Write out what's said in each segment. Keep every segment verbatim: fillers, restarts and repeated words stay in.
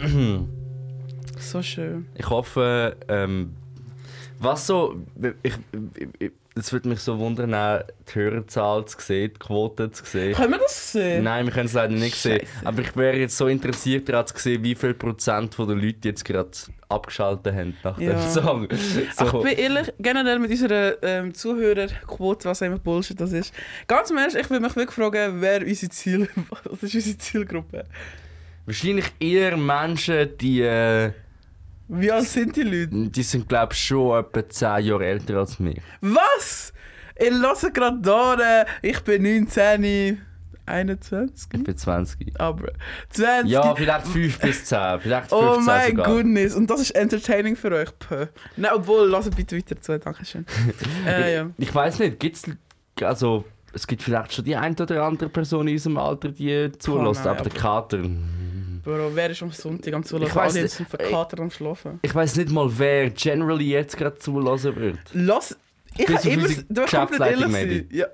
So schön. Ich hoffe, ähm, was so, ich, ich, es würde mich so wundern, auch die Hörerzahl zu sehen, die Quote zu sehen. Können wir das sehen? Nein, wir können es leider nicht sehen. Scheisse. Aber ich wäre jetzt so interessiert daran zu sehen, wie viel Prozent der Leute jetzt gerade abgeschaltet haben nach Ja. dem Song. So. Ach, ich bin ehrlich, generell mit unserer ähm, Zuhörerquote, was immer Bullshit das ist. Ganz im Ernst, ich will mich wirklich fragen, wer unsere Ziel, was ist unsere Zielgruppe? Wahrscheinlich eher Menschen, die, äh, Wie alt sind die Leute? die sind glaube ich schon etwa zehn Jahre älter als mich. Was? Ich höre gerade da, äh, ich bin neunzehn, einundzwanzig. Ich bin zwanzig. Aber zwanzig. Ja, vielleicht fünf bis zehn, vielleicht fünfzehn Oh mein sogar. goodness. Und das ist entertaining für euch. Puh. Nein, obwohl, lasst bitte weiter zu. Dankeschön. äh, ja. Ich weiß nicht, gibt's also es gibt vielleicht schon die eine oder andere Person in unserem Alter, die zulässt, nein, aber der aber- Kater. Bro, wer ist am Sonntag am Ich Zulassen? weiss Alle nicht. sind verkatert am Schlafen. Ich weiß nicht mal, wer generally jetzt gerade zulassen wird. Lass. Ich Bis kann auf immer. unsere Du kannst komplett ehrlich Geschäftsleitung, sein. Ja.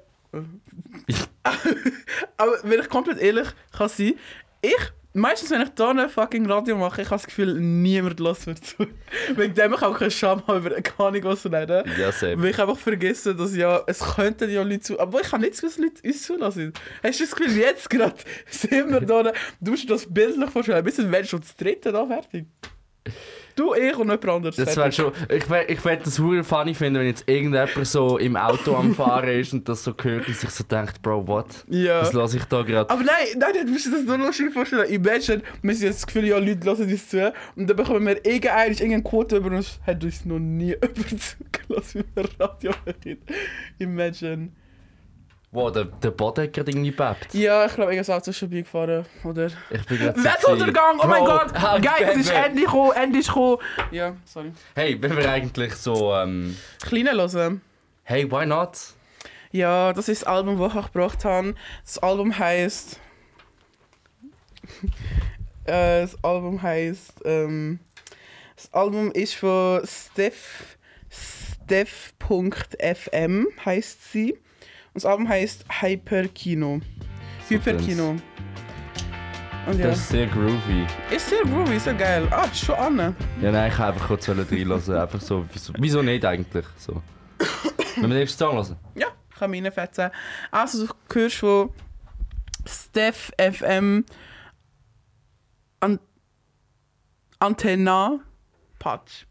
Aber wenn ich komplett ehrlich kann sein, ich. Meistens, wenn ich hier ein fucking Radio mache, ich habe das Gefühl, niemand lässt mir zu. Wegen dem ich auch keine Scham habe, über keine Ahnung was zu reden. Ja, sehr. Weil ich einfach vergesse, dass ja, es könnten ja Leute zu... Aber ich kann nicht so, dass Leute uns zulassen. Hast du das Gefühl, jetzt gerade sind wir da, du musst dir das bildlich vorstellen, bis dann wärst du das dritte da fertig. Du, ich und jemand anderes. Das fertig. wär schon, ich wär, ich wär das super funny finden, wenn jetzt irgendjemand so im Auto am Fahren ist und das so hört und sich so denkt, Bro, what? Ja. Was lasse ich da gerade? Aber nein, nein, du musst dir das nur lustig vorstellen. Imagine, wir haben jetzt das Gefühl, ja, Leute hören uns zu und dann bekommen wir irgendeine, irgendeine Quote über uns, hat uns noch nie jemand zugelassen, wie wir Radio machen. Imagine. Wow, der, der Boden hat gerade irgendwie bebt. Ja, ich glaube, irgendwas Auto ist schon vorbeigefahren, oder? Ich bin gerade so Wettuntergang! Oh mein Bro, Gott! halt Geil, es ist Baby. endlich gekommen, endlich gekommen! Ja, sorry. Hey, wenn wir eigentlich so, ähm, Kleine hören. hey, why not? Ja, das ist das Album, das ich gebracht habe. Das Album heisst. äh, das Album heisst. Ähm, das Album ist von Steph. Steph.fm heisst sie. Und das Album heisst Hyperkino. Hyperkino. Und ja. Das ist sehr groovy. Ist sehr groovy, sehr geil. Ah, schon an. Ja, nein, ich wollte einfach kurz reinlassen. Einfach so, wieso, wieso nicht eigentlich? So. Wenn wir den ersten Song hören. Ja, kann mich reinfetzen. Also, du hörst von Steph F M An Antenna Patch.